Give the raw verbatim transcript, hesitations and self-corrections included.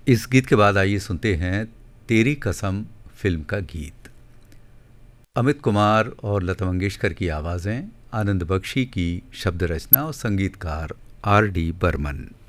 इस गीत के बाद आइए सुनते हैं तेरी कसम फिल्म का गीत। अमित कुमार और लता मंगेशकर की आवाज़ें, आनंद बख्शी की शब्द रचना और संगीतकार आर डी बर्मन।